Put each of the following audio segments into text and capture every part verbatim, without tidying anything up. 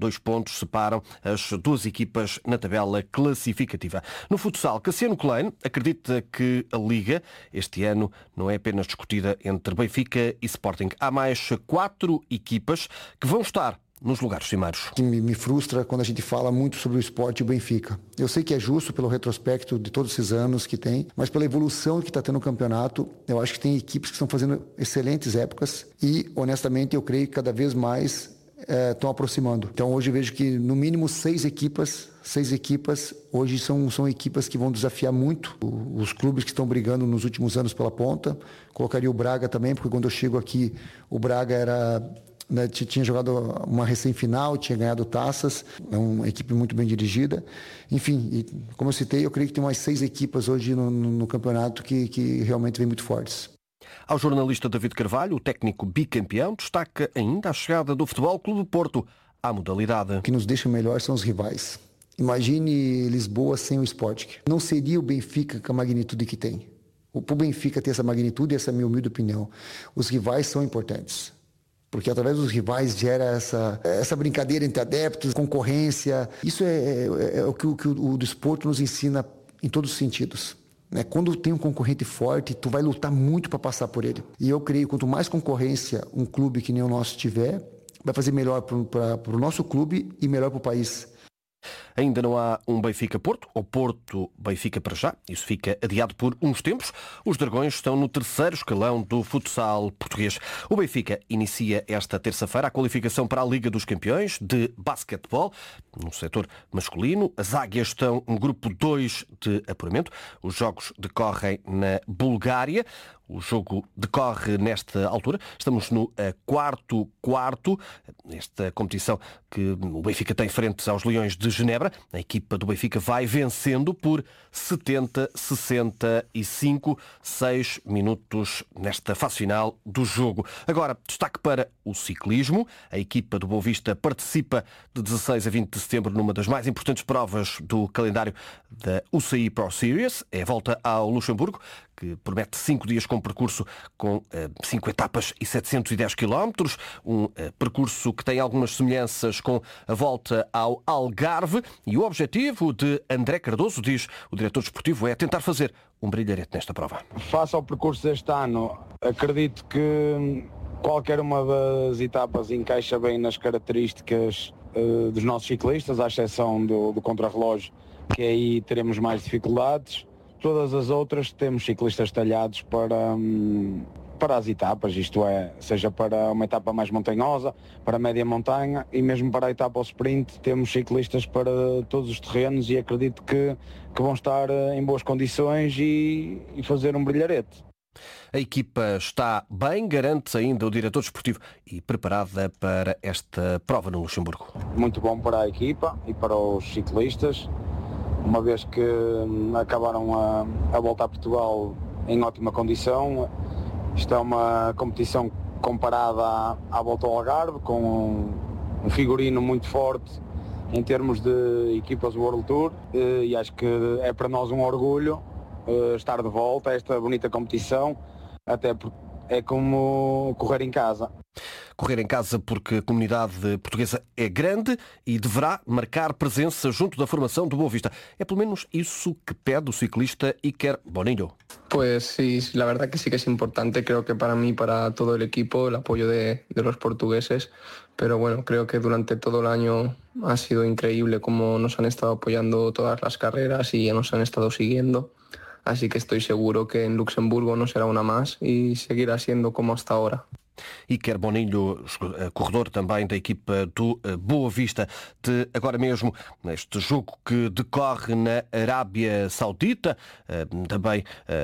Dois pontos separam as duas equipas na tabela classificativa. No futsal, Cassiano Klein acredita que a Liga este ano não é apenas discutida entre Benfica e Sporting. Há mais quatro equipas que vão estar nos lugares cimeiros. Me, me frustra quando a gente fala muito sobre o Sport e o Benfica. Eu sei que é justo pelo retrospecto de todos esses anos que tem, mas pela evolução que está tendo no campeonato, eu acho que tem equipes que estão fazendo excelentes épocas e, honestamente, eu creio que cada vez mais estão é, aproximando. Então hoje eu vejo que no mínimo seis equipas, seis equipas, hoje são, são equipas que vão desafiar muito os clubes que estão brigando nos últimos anos pela ponta. Colocaria o Braga também, porque quando eu chego aqui, o Braga era... Né, tinha jogado uma recém-final, tinha ganhado taças, é uma equipe muito bem dirigida. Enfim, e, como eu citei, eu creio que tem umas seis equipas hoje no, no, no campeonato que, que realmente vêm muito fortes. Ao jornalista David Carvalho, o técnico bicampeão, destaca ainda a chegada do Futebol Clube Porto à modalidade. O que nos deixa melhor são os rivais. Imagine Lisboa sem o Sporting. Não seria o Benfica com a magnitude que tem. O Benfica ter essa magnitude, essa é a minha humilde opinião. Os rivais são importantes. Porque através dos rivais gera essa, essa brincadeira entre adeptos, concorrência. Isso é, é, é o que o, que o desporto nos ensina em todos os sentidos. Né? Quando tem um concorrente forte, tu vai lutar muito para passar por ele. E eu creio que quanto mais concorrência um clube que nem o nosso tiver, vai fazer melhor para o nosso clube e melhor para o país. Ainda não há um Benfica-Porto, ou Porto-Benfica para já. Isso fica adiado por uns tempos. Os Dragões estão no terceiro escalão do futsal português. O Benfica inicia esta terça-feira a qualificação para a Liga dos Campeões de basquetebol. No setor masculino, as Águias estão no grupo dois de apuramento. Os jogos decorrem na Bulgária. O jogo decorre nesta altura. Estamos no quarto quarto. Esta competição que o Benfica tem frente aos Leões de Genebra. A equipa do Benfica vai vencendo por setenta a sessenta e cinco, seis minutos nesta fase final do jogo. Agora, destaque para o ciclismo. A equipa do Boa Vista participa de dezasseis a vinte de setembro numa das mais importantes provas do calendário da U C I Pro Series. É a volta ao Luxemburgo, que promete cinco dias com percurso com eh, cinco etapas e setecentos e dez quilómetros. Um eh, percurso que tem algumas semelhanças com a volta ao Algarve. E o objetivo de André Cardoso, diz o diretor desportivo, é tentar fazer um brilharete nesta prova. Face ao percurso deste ano, acredito que qualquer uma das etapas encaixa bem nas características uh, dos nossos ciclistas, à exceção do, do contrarrelógio, que aí teremos mais dificuldades. Todas as outras temos ciclistas talhados para, hum, para as etapas, isto é, seja para uma etapa mais montanhosa, para a média montanha e mesmo para a etapa ao sprint, temos ciclistas para todos os terrenos e acredito que, que vão estar em boas condições e, e fazer um brilharete. A equipa está bem, garante ainda o diretor desportivo, e preparada para esta prova no Luxemburgo. Muito bom para a equipa e para os ciclistas, uma vez que acabaram a, a volta a Portugal em ótima condição. Isto é uma competição comparada à, à volta ao Algarve, com um, um figurino muito forte em termos de equipas World Tour, e acho que é para nós um orgulho estar de volta a esta bonita competição, até porque é como correr em casa. Correr em casa porque a comunidade portuguesa é grande e deverá marcar presença junto da formação do Boa Vista. É pelo menos isso que pede o ciclista Iker Bonillo. Pues sí, la verdad que sí que es importante, creo que para mí, para todo el equipo, el apoyo de, de los portugueses, pero bueno, creo que durante todo el año ha sido increíble cómo nos han estado apoyando todas las carreras y nos han estado siguiendo. Así que estoy seguro que en Luxemburgo no será una más y seguirá siendo como hasta ahora. Iker Bonillo, corredor também da equipa do Boa Vista, de agora mesmo neste jogo que decorre na Arábia Saudita. Também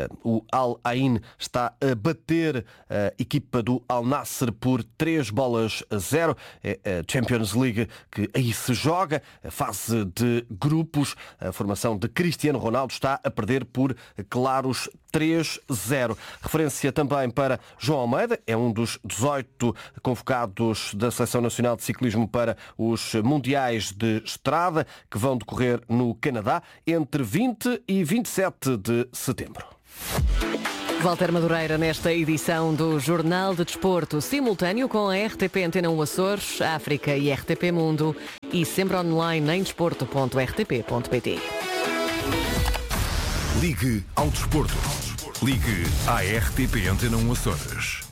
o Al Ain está a bater a equipa do Al Nassr por três bolas a zero. É a Champions League que aí se joga, a fase de grupos. A formação de Cristiano Ronaldo está a perder por claros três a zero. Referência também para João Almeida, é um dos dezoito convocados da Seleção Nacional de Ciclismo para os Mundiais de Estrada, que vão decorrer no Canadá entre vinte e vinte e sete de setembro. Walter Madureira nesta edição do Jornal de Desporto, simultâneo com a R T P Antena um Açores, África e R T P Mundo e sempre online em desporto ponto r t p ponto p t. Ligue ao desporto. Ligue à R T P Antena um Açores.